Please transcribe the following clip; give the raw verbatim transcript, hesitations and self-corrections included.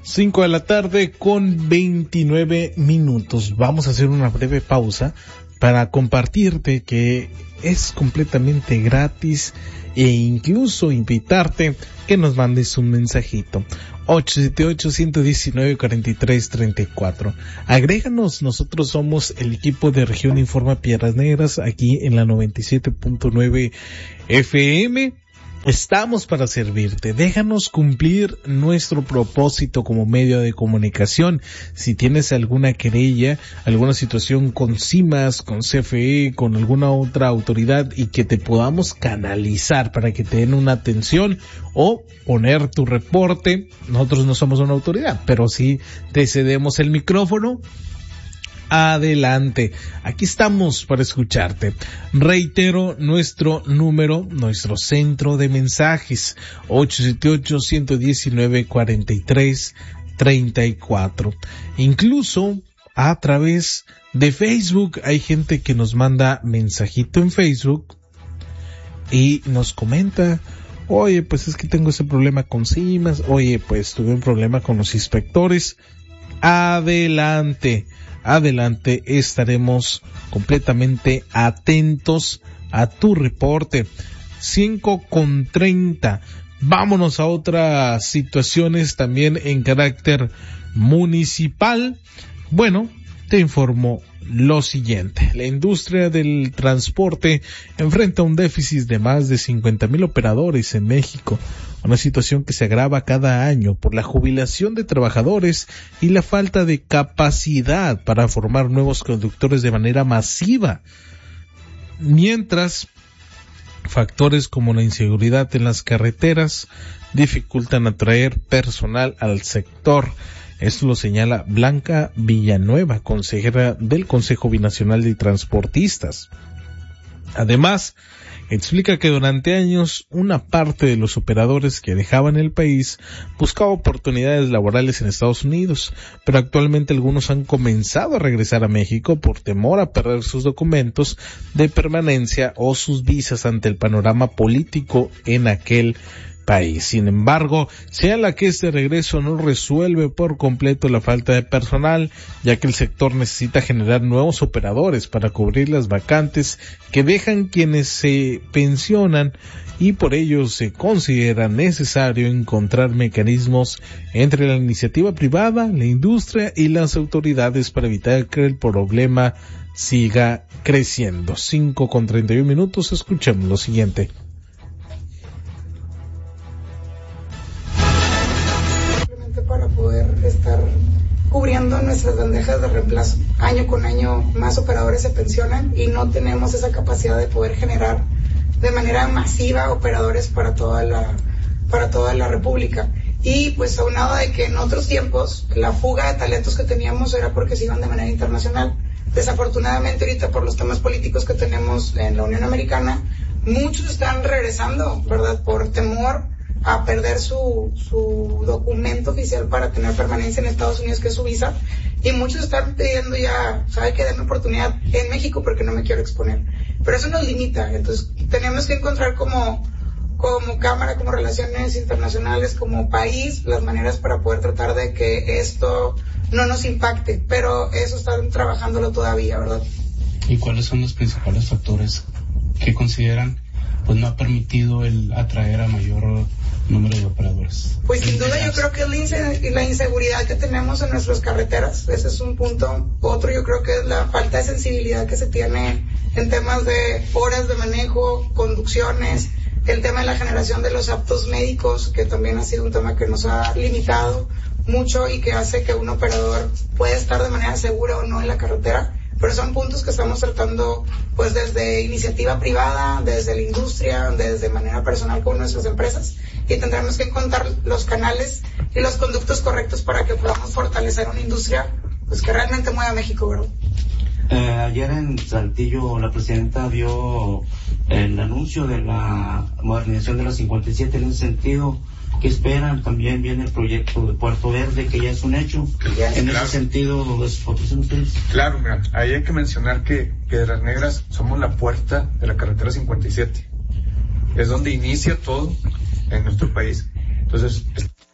Cinco de la tarde con veintinueve minutos. Vamos a hacer una breve pausa para compartirte que es completamente gratis e incluso invitarte que nos mandes un mensajito. ocho siete ocho, uno uno nueve, cuatro tres tres cuatro. Agréganos, nosotros somos el equipo de Región Informa Piedras Negras aquí en la noventa y siete punto nueve F M. Estamos para servirte. Déjanos cumplir nuestro propósito como medio de comunicación. Si tienes alguna querella, alguna situación con CIMAS, con C F E, con alguna otra autoridad y que te podamos canalizar para que te den una atención o poner tu reporte, nosotros no somos una autoridad, pero sí te cedemos el micrófono. Adelante, aquí estamos para escucharte. Reitero nuestro número, nuestro centro de mensajes, ocho siete ocho, uno uno nueve, cuatro tres tres cuatro. Incluso a través de Facebook hay gente que nos manda mensajito en Facebook y nos comenta: oye, pues es que tengo ese problema con CIMAS, oye, pues tuve un problema con los inspectores. Adelante. Adelante, estaremos completamente atentos a tu reporte. Cinco con treinta. Vámonos a otras situaciones también en carácter municipal. Bueno, te informo lo siguiente. La industria del transporte enfrenta un déficit de más de cincuenta mil operadores en México, una situación que se agrava cada año por la jubilación de trabajadores y la falta de capacidad para formar nuevos conductores de manera masiva. Mientras, factores como la inseguridad en las carreteras dificultan atraer personal al sector. Esto lo señala Blanca Villanueva, consejera del Consejo Binacional de Transportistas. Además, explica que durante años una parte de los operadores que dejaban el país buscaba oportunidades laborales en Estados Unidos, pero actualmente algunos han comenzado a regresar a México por temor a perder sus documentos de permanencia o sus visas ante el panorama político en aquel país. Sin embargo, señala que este regreso no resuelve por completo la falta de personal, ya que el sector necesita generar nuevos operadores para cubrir las vacantes que dejan quienes se pensionan, y por ello se considera necesario encontrar mecanismos entre la iniciativa privada, la industria y las autoridades para evitar que el problema siga creciendo. Cinco con treinta y un minutos, escuchemos lo siguiente. Para poder estar cubriendo nuestras bandejas de reemplazo. Año con año más operadores se pensionan y no tenemos esa capacidad de poder generar de manera masiva operadores para toda la para toda la República. Y pues aunado de que en otros tiempos la fuga de talentos que teníamos era porque se iban de manera internacional. Desafortunadamente ahorita por los temas políticos que tenemos en la Unión Americana, muchos están regresando, ¿verdad? Por temor a perder su, su documento oficial para tener permanencia en Estados Unidos, que es su visa, y muchos están pidiendo ya, sabe que den oportunidad en México porque no me quiero exponer. Pero eso nos limita, entonces tenemos que encontrar como, como Cámara, como Relaciones Internacionales, como país, las maneras para poder tratar de que esto no nos impacte, pero eso están trabajándolo todavía, ¿verdad? ¿Y cuáles son los principales factores que consideran pues no ha permitido el atraer a mayor número de operadores? Pues sin duda yo creo que es la, inse- la inseguridad que tenemos en nuestras carreteras, ese es un punto. Otro yo creo que es la falta de sensibilidad que se tiene en temas de horas de manejo, conducciones, el tema de la generación de los aptos médicos, que también ha sido un tema que nos ha limitado mucho y que hace que un operador pueda estar de manera segura o no en la carretera. Pero son puntos que estamos tratando pues desde iniciativa privada, desde la industria, desde manera personal con nuestras empresas, y tendremos que encontrar los canales y los conductos correctos para que podamos fortalecer una industria pues que realmente mueva a México, ¿verdad? Eh, ayer en Saltillo la presidenta dio el anuncio de la modernización de la cincuenta y siete. En ese sentido, ¿qué esperan? También viene el proyecto de Puerto Verde, que ya es un hecho. Yes, en claro. ese sentido, ¿les ofrecen ustedes? Claro, mira, ahí hay que mencionar que Piedras Negras somos la puerta de la carretera cincuenta y siete. Es donde inicia todo en nuestro país. Entonces,